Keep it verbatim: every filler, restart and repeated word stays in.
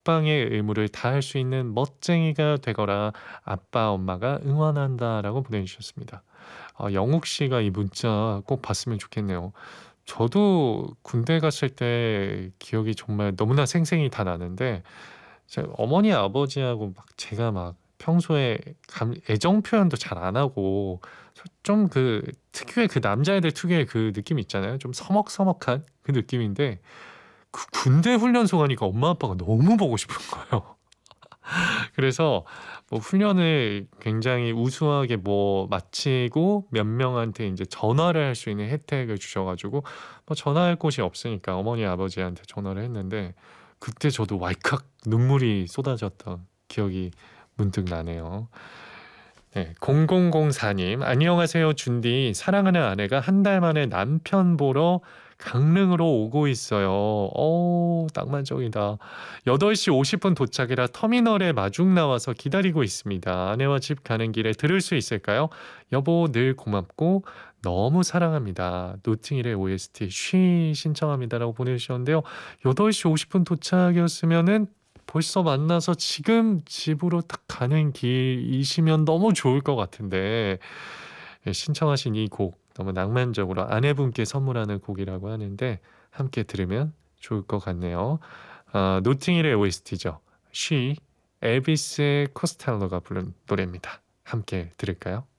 국방의 의무를 다할 수 있는 멋쟁이가 되거라. 아빠, 엄마가 응원한다라고 보내주셨습니다. 아, 영욱 씨가 이 문자 꼭 봤으면 좋겠네요. 저도 군대 갔을 때 기억이 정말 너무나 생생히 다 나는데 제 어머니 아버지하고 막 제가 막 평소에 감 애정 표현도 잘 안 하고 좀 그 특유의 그 남자애들 특유의 그 느낌 있잖아요. 좀 서먹서먹한 그 느낌인데 그 군대 훈련소 가니까 엄마 아빠가 너무 보고 싶은 거예요. 그래서 뭐 훈련을 굉장히 우수하게 뭐 마치고 몇 명한테 인제 전화를 할 수 있는 혜택을 주셔 가지고 뭐 전화할 곳이 없으니까 어머니 아버지한테 전화를 했는데 그때 저도 왈칵 눈물이 쏟아졌던 기억이 문득 나네요. 네. 공공공사 님 "안녕하세요 준디. 사랑하는 아내가 한 달 만에 남편 보러 강릉으로 오고 있어요." 어 낭만적이다. "여덟 시 오십 분 도착이라 터미널에 마중 나와서 기다리고 있습니다. 아내와 집 가는 길에 들을 수 있을까요? 여보 늘 고맙고 너무 사랑합니다. 노팅힐의 오에스티 쉬 신청합니다."라고 보내주셨는데요. 여덟 시 오십 분 도착이었으면은 벌써 만나서 지금 집으로 딱 가는 길이시면 너무 좋을 것 같은데 예 신청하신 이 곡 너무 낭만적으로 아내분께 선물하는 곡이라고 하는데 함께 들으면 좋을 것 같네요. 아 노팅힐의 오에스티죠. 쉬 엘비스 코스텔로가 부른 노래입니다. 함께 들을까요?